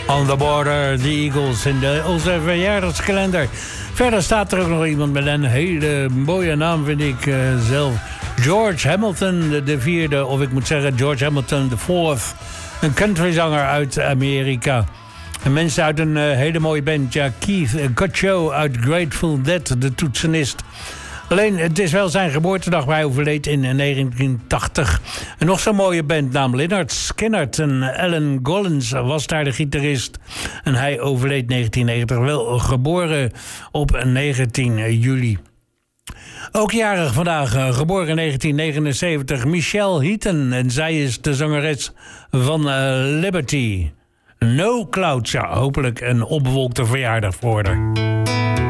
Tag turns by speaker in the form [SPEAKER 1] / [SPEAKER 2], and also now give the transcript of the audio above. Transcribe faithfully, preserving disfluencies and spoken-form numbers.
[SPEAKER 1] On the Border, the Eagles in de, onze verjaardagskalender. Verder staat er ook nog iemand met een hele mooie naam, vind ik uh, zelf. George Hamilton de, de vierde, of ik moet zeggen George Hamilton de fourth. Een countryzanger uit Amerika. En mensen uit een uh, hele mooie band. Ja, Keith Gotcho uit Grateful Dead, de toetsenist. Alleen, het is wel zijn geboortedag. Hij overleed in negentien tachtig. En nog zo'n mooie band, naam Lynyrd Skynyrd. En Alan Collins was daar de gitarist. En hij overleed negentien negentig. Wel geboren op negentien juli. Ook jarig vandaag, geboren in negentien negenenzeventig, Michelle Heaton. En zij is de zangeres van uh, Liberty. No Clouds, ja, hopelijk een opbewolkte verjaardag voor haar.